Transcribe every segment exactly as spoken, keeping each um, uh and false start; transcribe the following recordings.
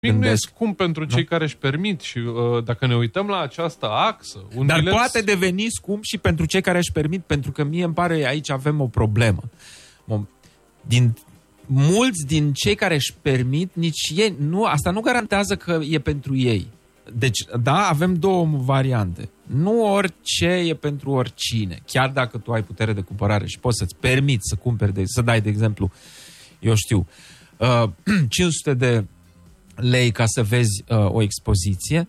Nu e scump pentru cei nu? care își permit și uh, dacă ne uităm la această axă... Un Dar bilet... poate deveni scump și pentru cei care își permit, pentru că mie îmi pare aici avem o problemă. Din, mulți din cei care își permit, nici ei, nu, asta nu garantează că e pentru ei. Deci, da, avem două variante. Nu orice e pentru oricine. Chiar dacă tu ai putere de cumpărare și poți să-ți permiți să cumperi, de, să dai, de exemplu, eu știu, uh, cinci sute de lei ca să vezi uh, o expoziție,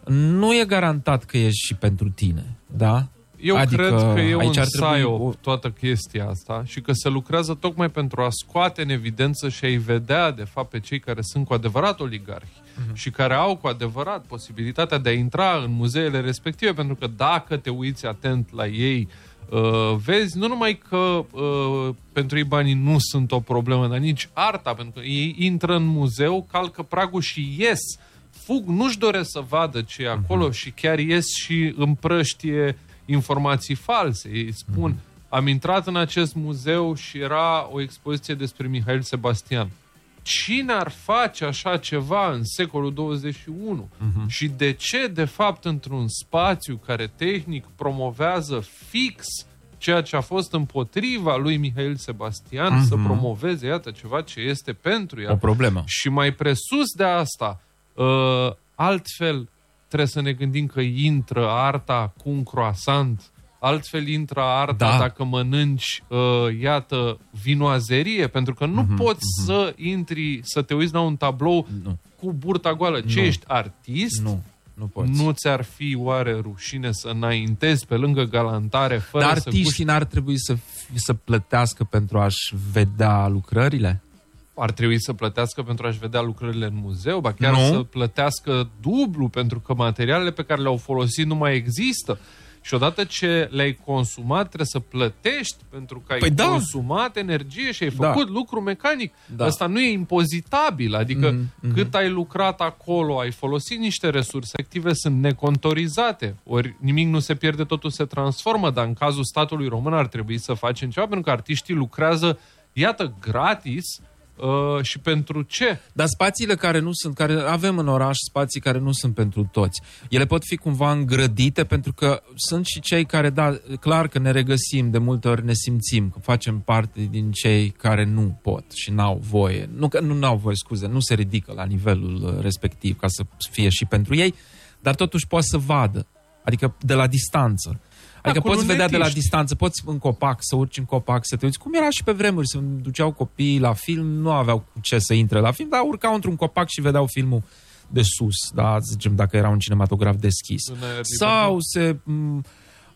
nu e garantat că e și pentru tine, da? Eu adică cred că e un trebui... o... toată chestia asta și că se lucrează tocmai pentru a scoate în evidență și a-i vedea, de fapt, pe cei care sunt cu adevărat oligarhi uh-huh. și care au cu adevărat posibilitatea de a intra în muzeele respective, pentru că dacă te uiți atent la ei, uh, vezi, nu numai că uh, pentru ei banii nu sunt o problemă, dar nici arta, pentru că ei intră în muzeu, calcă pragul și ies. Fug, nu-și doresc să vadă ce e acolo uh-huh. și chiar ies și împrăștie informații false. Ei spun, mm-hmm. am intrat în acest muzeu și era o expoziție despre Mihail Sebastian. Cine ar face așa ceva în secolul douăzeci și unu? Mm-hmm. Și de ce, de fapt, într-un spațiu care tehnic promovează fix ceea ce a fost împotriva lui Mihail Sebastian, mm-hmm. să promoveze, iată, ceva ce este pentru ea? O problemă. Și mai presus de asta, uh, altfel, trebuie să ne gândim că intră arta cu un croissant, altfel intră arta da. dacă mănânci, uh, iată, vinoazerie, pentru că nu mm-hmm, poți mm-hmm. să intri, să te uiți la un tablou nu. cu burta goală. Ce nu. ești, artist? Nu, nu poți. Nu ți-ar fi oare rușine să înaintezi pe lângă galantare fără Dar să... Dar artiștii n-ar trebui să, să plătească pentru a-și vedea lucrările? Ar trebui să plătească pentru a-și vedea lucrările în muzeu, ba chiar nu. să plătească dublu, pentru că materialele pe care le-au folosit nu mai există. Și odată ce le-ai consumat, trebuie să plătești pentru că ai păi da. consumat energie și ai făcut da. lucru mecanic. Da. Asta nu e impozitabil, adică mm-hmm. cât ai lucrat acolo, ai folosit niște resurse active, sunt necontorizate. Ori nimic nu se pierde, totul se transformă, dar în cazul statului român ar trebui să facem ceva, pentru că artiștii lucrează, iată, gratis. Uh, și pentru ce? Dar spațiile care nu sunt, care avem în oraș, spații care nu sunt pentru toți. Ele pot fi cumva îngrădite, pentru că sunt și cei care, da, clar că ne regăsim, de multe ori ne simțim că facem parte din cei care nu pot și n-au voie. Nu că nu n-au voie, scuze, nu se ridică la nivelul respectiv ca să fie și pentru ei, dar totuși poți să vadă, adică de la distanță. Adică Acolo poți vedea de la ești. distanță, poți în copac, să urci în copac, să te uiți. Cum era și pe vremuri, să duceau copiii la film, nu aveau cu ce să intre la film, dar urcau într-un copac și vedeau filmul de sus, da, zicem, dacă era un cinematograf deschis. Sau se m,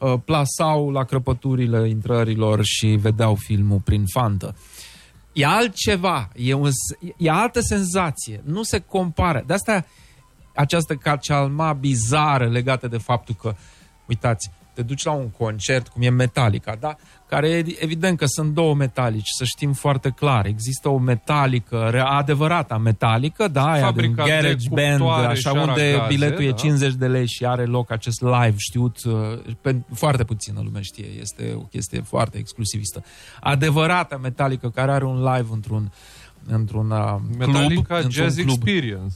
plasau la crăpăturile intrărilor și vedeau filmul prin fantă. E altceva, e, un, e altă senzație, nu se compară. De asta această cacealma bizară legată de faptul că, uitați, te duci la un concert, cum e Metallica, da? Care evident că sunt două metalici, să știm foarte clar. Există o metalică, adevărata metalică, da, aia din Garage Band, așa, unde gaze, biletul da? e cincizeci de lei și are loc acest live știut, pe, foarte puțină lume știe, este o chestie foarte exclusivistă. Adevărata metalică care are un live într-un într-un Metallica club, Jazz într-un club. Experience.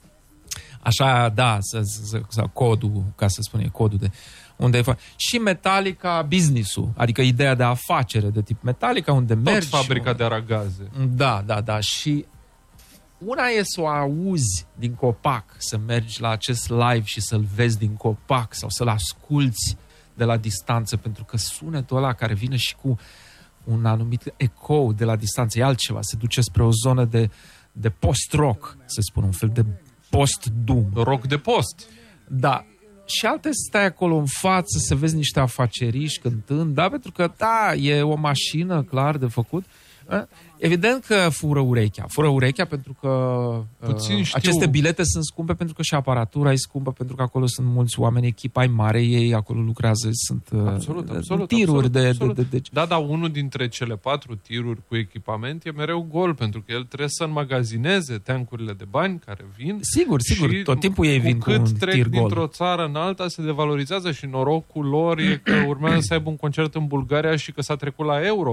Așa, da, să, să, să, codul, ca să spune, codul de... Unde e fa- și Metallica business-ul, adică ideea de afacere de tip Metallica, unde tot mergi... fabrica unde... de aragaze. Da, da, da. Și una e să o auzi din copac, să mergi la acest live și să-l vezi din copac sau să-l asculți de la distanță, pentru că sunetul ăla care vine și cu un anumit ecou de la distanță e altceva, se duce spre o zonă de, de post-rock, să spun, un fel de post-doom. Rock de post. Da. Și alte stai acolo în față să vezi niște afaceriști cântând, da, pentru că, da, e o mașină, clar, de făcut. Evident că fură urechea. Fură urechea pentru că uh, aceste bilete sunt scumpe, pentru că și aparatura e scumpă, pentru că acolo sunt mulți oameni, echipa e mare, ei acolo lucrează, sunt uh, absolut, absolut, tiruri absolut, de, absolut. De, de, de... Da, dar unul dintre cele patru tiruri cu echipament e mereu gol, pentru că el trebuie să înmagazineze teancurile de bani care vin. Sigur, sigur, tot timpul ei vin cu un tir trec gol. Dintr-o țară în alta se devalorizează și norocul lor e că urmează să aibă un concert în Bulgaria și că s-a trecut la euro.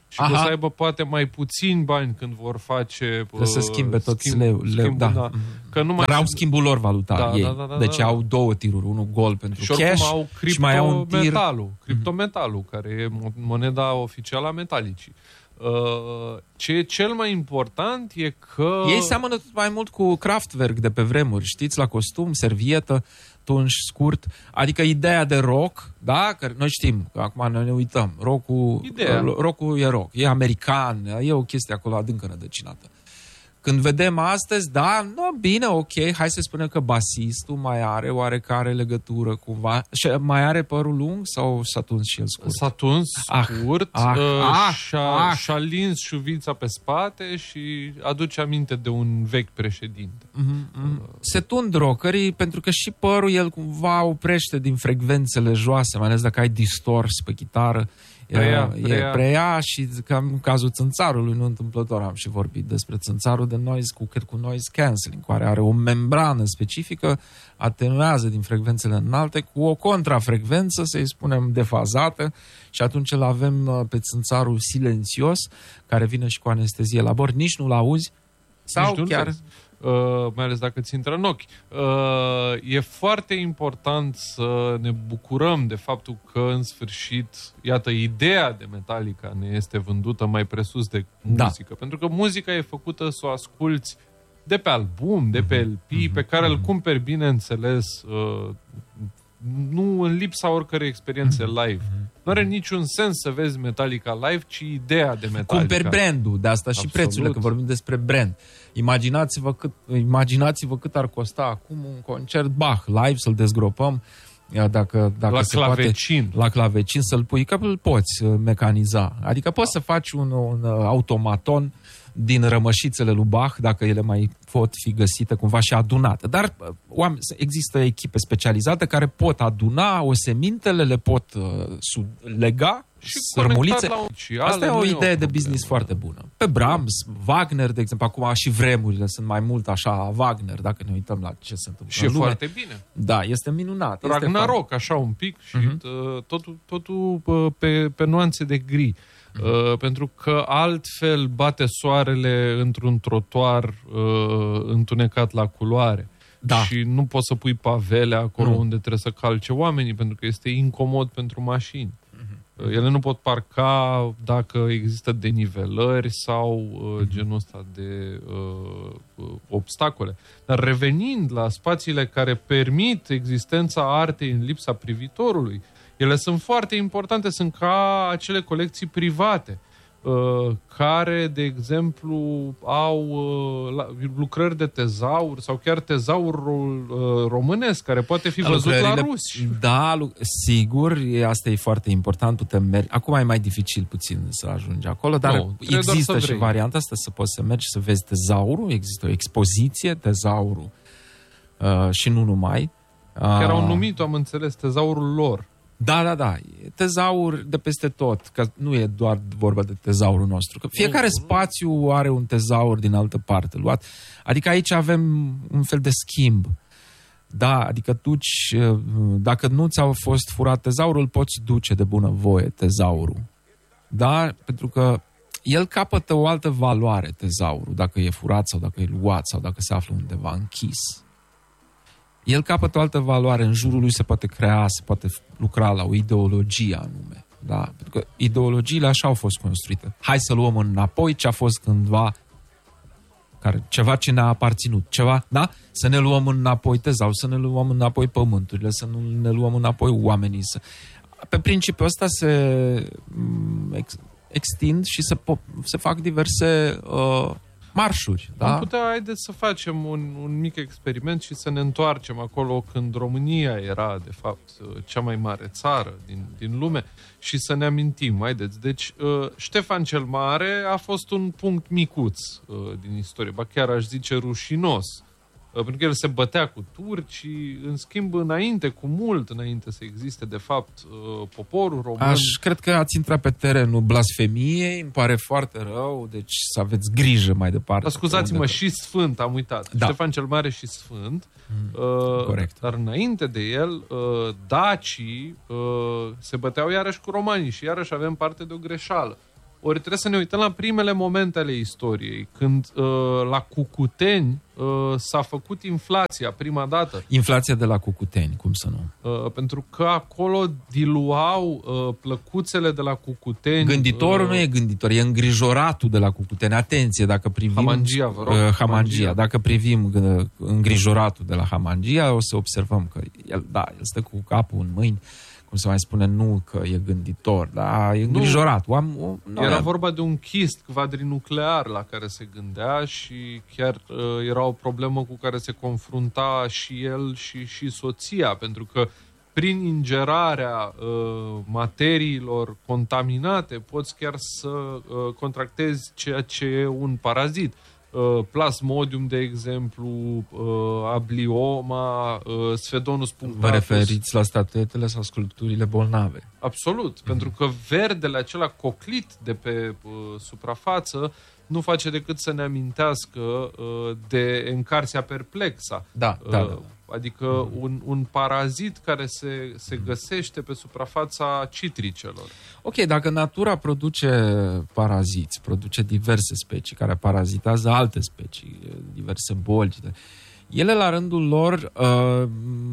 și că o să aibă poate mai puțini bani când vor face... Trebuie să schimbe tot schimb, leu, leu, schimbul, da. da. Că nu mai Dar au schimbul lor valutar da, ei. Da, da, da, deci da, da. au două tiruri, unul gol pentru și cash au și mai au un tir... criptometalul, criptometalul, care e moneda oficială a Metalicii. Uh, ce e cel mai important e că... Ei seamănă tot mai mult cu Kraftwerk de pe vremuri, știți, la costum, servietă, tunș scurt, adică ideea de rock, da, că noi știm, că acum noi ne uităm, rock-ul, rock-ul e rock, e american, e o chestie acolo adâncă rădăcinată. Când vedem astăzi, da, nu, bine, ok, hai să spunem că basistul mai are oarecare legătură cumva. Și mai are părul lung sau s-a tuns și el scurt? S-a tuns scurt, ah, uh, ah, și-a, ah. și-a lins șuvița pe spate și aduce aminte de un vechi președinte. Mm-hmm, mm-hmm. Uh, Se tund rockerii pentru că și părul el cumva oprește din frecvențele joase, mai ales dacă ai distors pe chitară. Preia, e, preia. e preia și ca în cazul țânțarului, nu întâmplător am și vorbit despre țânțarul de noise cu, cu noise cancelling, care are o membrană specifică, atenuează din frecvențele înalte cu o contrafrecvență, să-i spunem defazată, și atunci îl avem pe țânțarul silențios, care vine și cu anestezie la bord, nici nu-l auzi, sau nici chiar... Uh, mai ales dacă ți intră în ochi. Uh, e foarte important să ne bucurăm de faptul că, în sfârșit, iată, ideea de Metallica ne este vândută mai presus de muzică. Da. Pentru că muzica e făcută să o asculți de pe album, de pe L P, mm-hmm. pe care îl cumperi, bineînțeles, uh, nu în lipsa oricărei experiențe live. Nu are niciun sens să vezi Metallica live, ci ideea de Metallica. Cumperi brandul, de asta și Absolut. prețurile, că vorbim despre brand. Imaginați-vă cât, imaginați-vă cât ar costa acum un concert Bach live, să-l dezgropăm, dacă, dacă la se clavecin. Poate, la clavecin să-l pui, că îl poți mecaniza. Adică poți să faci un, un automaton din rămășițele lui Bach, dacă ele mai pot fi găsite cumva și adunate. Dar oameni, există echipe specializate care pot aduna osemintele, le pot uh, lega și sărmulițe. La Asta e o idee de business foarte bună. Pe Brahms, Wagner, de exemplu, acum și vremurile sunt mai mult așa Wagner, dacă ne uităm la ce se întâmplă și în lume. foarte bine. Da, este minunat. Ragnarok, așa un pic și uh-huh. totul, totul pe, pe nuanțe de gri. Uh, pentru că altfel bate soarele într-un trotuar uh, întunecat la culoare. Da. Și nu poți să pui pavele acolo nu. unde trebuie să calce oamenii, pentru că este incomod pentru mașini. Uh-huh. Uh, ele nu pot parca dacă există denivelări sau uh, uh-huh. genul ăsta de uh, uh, obstacole. Dar revenind la spațiile care permit existența artei în lipsa privitorului, ele sunt foarte importante, sunt ca acele colecții private, uh, care, de exemplu, au uh, lucrări de tezaur sau chiar tezaurul uh, românesc, care poate fi văzut la rusi. Da, sigur, asta e foarte important, putem merge. Acum e mai dificil puțin să ajungi acolo, dar no, există și varianta asta, să poți să mergi să vezi tezaurul, există o expoziție, tezaurul uh, și nu numai. Uh, chiar au numit, am înțeles, tezaurul lor. Da, da, da. Tezaur de peste tot, că nu e doar vorba de tezaurul nostru. Că fiecare spațiu are un tezaur din altă parte luat. Adică aici avem un fel de schimb. Da, adică duci, dacă nu ți-a fost furat tezaurul, poți duce de bună voie tezaurul. Da, pentru că el capătă o altă valoare, tezaurul, dacă e furat sau dacă e luat sau dacă se află undeva închis. El capătă o altă valoare, în jurul lui se poate crea, se poate lucra la o ideologie anume. Da? Pentru că ideologiile așa au fost construite. Hai să luăm înapoi ce a fost cândva, care, ceva ce ne-a aparținut, ceva, da? Să ne luăm înapoi tezaur, să ne luăm înapoi pământurile, să nu ne luăm înapoi oamenii. Să... Pe principiul ăsta se ex, extind și se, se fac diverse... Uh, marșuri, da? Am putea, haideți să facem un, un mic experiment și să ne întoarcem acolo când România era, de fapt, cea mai mare țară din, din lume și să ne amintim, haideți. Deci, uh, Ștefan cel Mare a fost un punct micuț uh, din istorie, ba chiar aș zice rușinos, uh, pentru că el se bătea cu turcii, în schimb, înainte, cu mult înainte să existe, de fapt, uh, poporul român. Aș, cred că ați intrat pe terenul blasfemiei, îmi pare foarte rău, deci să aveți grijă mai departe. Scuzați-mă, și Sfânt, am uitat. Da. Ștefan cel Mare și Sfânt. Mm, uh, corect. Dar înainte de el, uh, dacii uh, se băteau iarăși cu romanii și iarăși avem parte de o greșeală. Ori trebuie să ne uităm la primele momente ale istoriei, când uh, la Cucuteni uh, s-a făcut inflația prima dată. Inflația de la Cucuteni, cum să nu? Uh, pentru că acolo diluau uh, plăcuțele de la Cucuteni. Gânditorul uh, nu e gânditor, e îngrijoratul de la Cucuteni. Atenție, dacă privim... Hamangia, vă rog. Uh, Hamangia. Hamangia. Dacă privim uh, îngrijoratul de la Hamangia, o să observăm că el, da, el stă cu capul în mâini, cum se mai spune, nu că e gânditor, dar e îngrijorat. O am, o, nu era am... vorba de un chist quadrinuclear la care se gândea și chiar uh, era o problemă cu care se confrunta și el și, și soția, pentru că prin ingerarea uh, materiilor contaminate poți chiar să uh, contractezi ceea ce e un parazit. Uh, Plasmodium, de exemplu, uh, Ablioma, uh, Sphedonus punctatus. Vă referiți la statuetele sau sculpturile bolnave? Absolut, mm-hmm. pentru că verdele acela coclit de pe uh, suprafață nu face decât să ne amintească uh, de Encarsia perplexa. Da, uh, da, da, da. Adică mm-hmm. un, un parazit care se, se găsește pe suprafața citricelor. Ok, dacă natura produce paraziți, produce diverse specii care parazitează alte specii, diverse boli, ele la rândul lor uh,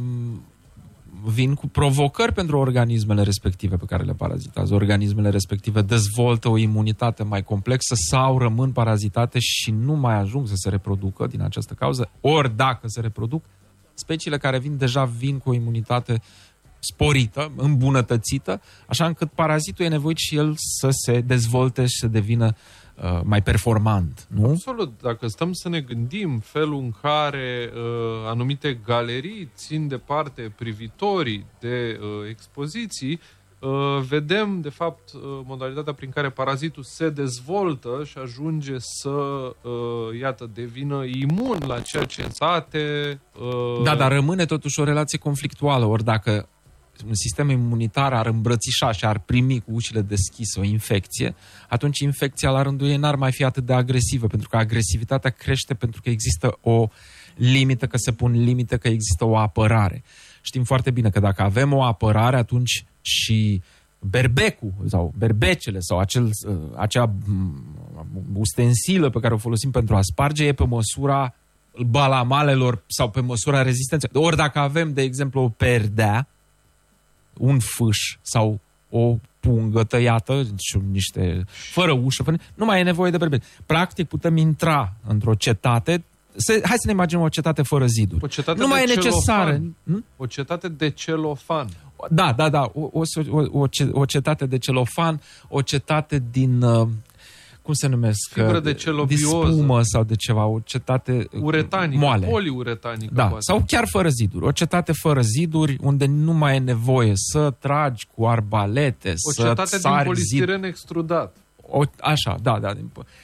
vin cu provocări pentru organismele respective pe care le parazitează. Organismele respective dezvoltă o imunitate mai complexă sau rămân parazitate și nu mai ajung să se reproducă din această cauză. Ori dacă se reproduc, speciile care vin deja vin cu o imunitate sporită, îmbunătățită, așa încât parazitul e nevoit și el să se dezvolte și să devină uh, mai performant, nu? Absolut. Dacă stăm să ne gândim felul în care uh, anumite galerii țin departe privitorii de uh, expoziții, uh, vedem, de fapt, uh, modalitatea prin care parazitul se dezvoltă și ajunge să, uh, iată, devină imun la ceea ce înțate. Uh... Da, dar rămâne totuși o relație conflictuală, ori dacă un sistem imunitar ar îmbrățișa și ar primi cu ușile deschise o infecție, atunci infecția la rândul ei n-ar mai fi atât de agresivă, pentru că agresivitatea crește pentru că există o limită, că se pun limite, că există o apărare. Știm foarte bine că dacă avem o apărare, atunci și berbecul sau berbecele sau acel, acea ustensilă pe care o folosim pentru a sparge e pe măsura balamalelor sau pe măsura rezistenței. Ori dacă avem, de exemplu, o perdea, un fâș sau o pungă tăiată, niște, fără ușă, fără, nu mai e nevoie de berbeci. Practic putem intra într-o cetate, se, hai să ne imaginăm o cetate fără ziduri. O cetate nu de mai e necesară. Hm? O cetate de celofan. Da, da, da. O, o, o, o cetate de celofan, o cetate din... cum se numesc? Fibră de celobioză. Din spumă sau de ceva, o cetate uretanică, moale. Poliuretanică. Da, poate. Sau chiar fără ziduri. O cetate fără ziduri, unde nu mai e nevoie să tragi cu arbalete, o să cetate din polistiren zid. extrudat. O, așa, da, da.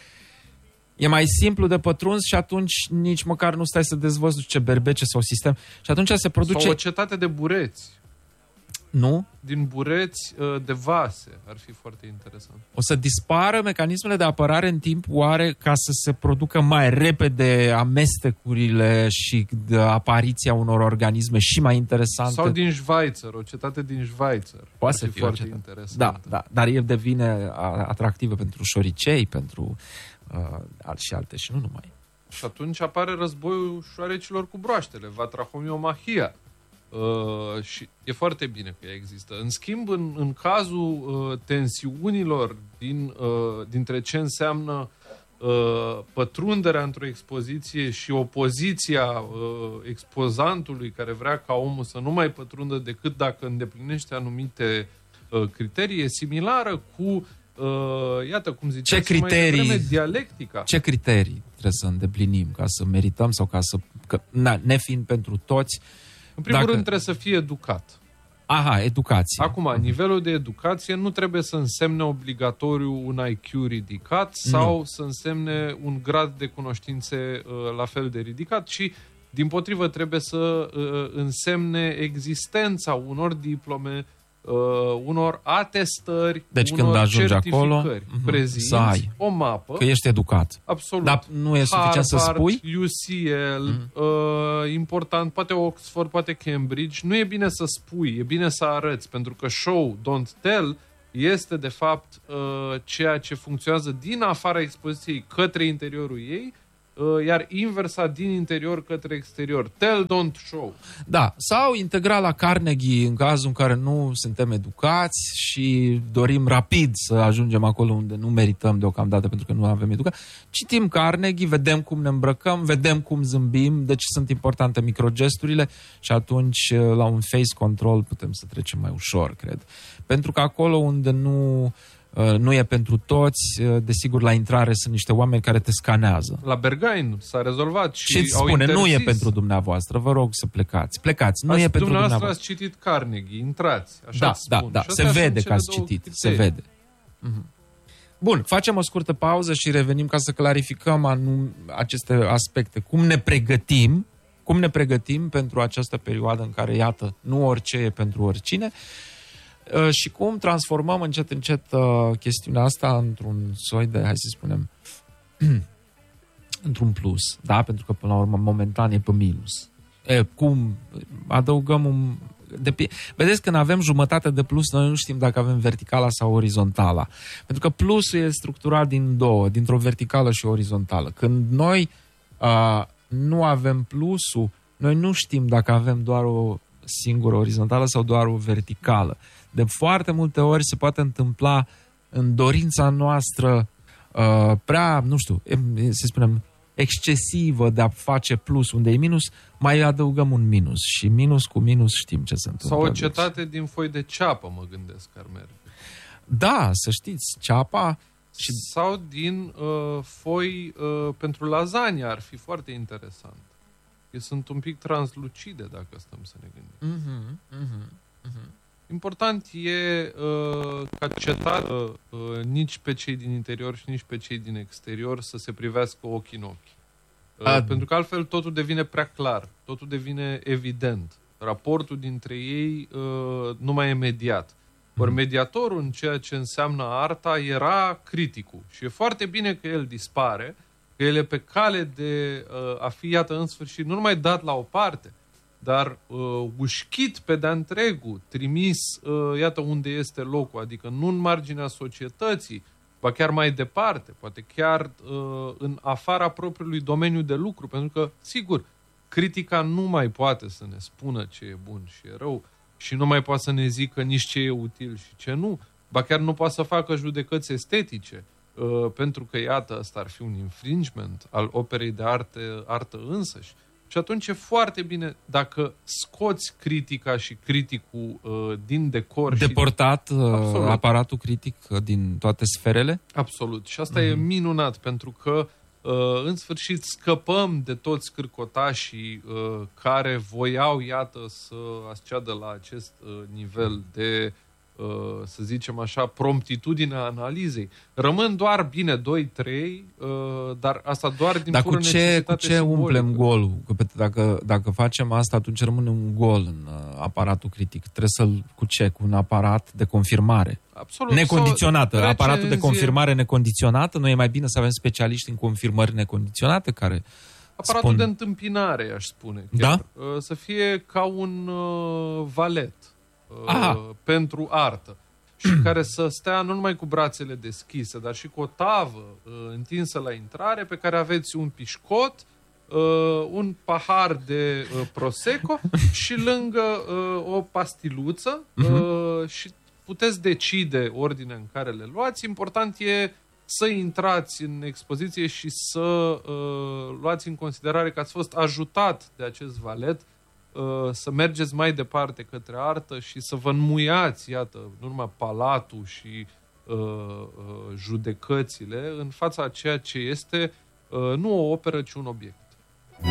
E mai simplu de pătruns și atunci nici măcar nu stai să dezvățui ce berbece sau sistem. Și atunci se produce... Sau o cetate de bureți. Nu? Din bureți de vase. Ar fi foarte interesant. O să dispară mecanismele de apărare în timp oare ca să se producă mai repede amestecurile și de apariția unor organisme și mai interesante? Sau din Schweizer, o cetate din Schweizer. Poate să fie foarte interesant. Da, da, dar el devine atractivă pentru șoricei, pentru uh, și alte și nu numai. Și atunci apare războiul șoarecilor cu broaștele, Vatrahomiomachia. Uh, și e foarte bine că ea există. În schimb, în, în cazul uh, tensiunilor din, uh, dintre ce înseamnă uh, pătrunderea într-o expoziție și opoziția uh, expozantului care vrea ca omul să nu mai pătrundă decât dacă îndeplinește anumite uh, criterii, e similară cu uh, iată cum ziceați ce criterii, mai devreme, dialectica. Ce criterii trebuie să îndeplinim ca să merităm sau ca să... Că, na, nefiind pentru toți. În primul Dacă... rând trebuie să fie educat. Aha, educație. Acum, nivelul de educație nu trebuie să însemne obligatoriu un I Q ridicat sau nu. Să însemne un grad de cunoștințe uh, la fel de ridicat, ci dimpotrivă trebuie să uh, însemne existența unor diplome, uh, unor atestări, deci unor când ajungi acolo, prezinți să ai, o mapă. că ești educat. Absolut. Dar nu e suficient Harvard, să spui? U C L, mm-hmm. uh, important, poate Oxford, poate Cambridge. Nu e bine să spui, e bine să arăți, pentru că show, don't tell este de fapt ceea ce funcționează din afara expoziției către interiorul ei, iar inversa din interior către exterior. Tell, don't show. Da, sau integra la Carnegie în cazul în care nu suntem educați și dorim rapid să ajungem acolo unde nu merităm deocamdată pentru că nu avem educație. Citim Carnegie, vedem cum ne îmbrăcăm, vedem cum zâmbim, deci sunt importante microgesturile și atunci la un face control putem să trecem mai ușor, cred. Pentru că acolo unde nu... nu e pentru toți, desigur la intrare sunt niște oameni care te scanează. La Berghain s-a rezolvat și, și au spune, interzis. Nu e pentru dumneavoastră, vă rog să plecați. Plecați, nu ați, e pentru dumneavoastră. Dumneavoastră ați citit Carnegie, intrați, așa da, spun. Da, da, se vede că ați citit, se vede. Mhm. Bun, facem o scurtă pauză și revenim ca să clarificăm anum, aceste aspecte. Cum ne pregătim, cum ne pregătim pentru această perioadă în care, iată, nu orice e pentru oricine, și cum transformăm încet, încet chestiunea asta într-un soi de, hai să spunem, într-un plus, da? Pentru că, până la urmă, momentan e pe minus. E, cum adăugăm un... De, vedeți, când avem jumătate de plus, noi nu știm dacă avem verticala sau orizontala. Pentru că plusul e structurat din două, dintr-o verticală și orizontală. Când noi uh, nu avem plusul, noi nu știm dacă avem doar o singură orizontală sau doar o verticală. De foarte multe ori se poate întâmpla în dorința noastră uh, prea, nu știu, să spunem, excesivă de a face plus unde e minus, mai adăugăm un minus. Și minus cu minus știm ce se întâmplă. Sau o cetate din foi de ceapă, mă gândesc că ar merge. Da, să știți, ceapa... Și... Sau din uh, foi uh, pentru lasagna ar fi foarte interesant. Că sunt un pic translucide, dacă stăm să ne gândim. Uh-huh, uh-huh, uh-huh. Important e uh, ca cetate uh, nici pe cei din interior și nici pe cei din exterior să se privească ochi în ochi. Uh, A... Pentru că altfel totul devine prea clar, totul devine evident. Raportul dintre ei uh, nu mai e mediat. Ori mediatorul în ceea ce înseamnă arta era criticul. Și e foarte bine că el dispare, că el e pe cale de uh, a fi, iată, în sfârșit, nu numai dat la o parte, dar uh, ușchit pe de-a întregul, trimis, uh, iată, unde este locul, adică nu în marginea societății, ba chiar mai departe, poate chiar uh, în afara propriului domeniu de lucru, pentru că, sigur, critica nu mai poate să ne spună ce e bun și e rău și nu mai poate să ne zică nici ce e util și ce nu, ba chiar nu poate să facă judecăți estetice, uh, pentru că, iată, ăsta ar fi un infringement al operei de artă, artă însăși. Și atunci e foarte bine dacă scoți critica și criticul uh, din decor. Deportat și... uh, aparatul critic din toate sferele? Absolut. Și asta mm-hmm. e minunat, pentru că uh, în sfârșit scăpăm de toți cârcotașii uh, care voiau, iată, să asceadă la acest uh, nivel de, uh, să zicem așa, promptitudinea analizei. Rămân doar bine doi trei, uh, dar asta doar din dar pură cu ce, necesitate cu ce simbolică. umplem golul? Că dacă, dacă facem asta, atunci rămâne un gol în uh, aparatul critic. Trebuie să-l, cu ce? Cu un aparat de confirmare. Absolut. Necondiționată. Sau aparatul de recenzie... confirmare necondiționată. Nu e mai bine să avem specialiști în confirmări necondiționate care Aparatul spun... de întâmpinare, aș spune. Chiar. Da? Uh, să fie ca un uh, valet uh, pentru artă. Și care să stea nu numai cu brațele deschise, dar și cu o tavă uh, întinsă la intrare, pe care aveți un pișcot, uh, un pahar de uh, prosecco și lângă uh, o pastiluță uh, și puteți decide ordinea în care le luați. Important e să intrați în expoziție și să uh, luați în considerare că ați fost ajutat de acest valet să mergeți mai departe către artă și să vă înmuiați, iată, în urma palatul și uh, uh, judecățile în fața a ceea ce este uh, nu o operă, ci un obiect.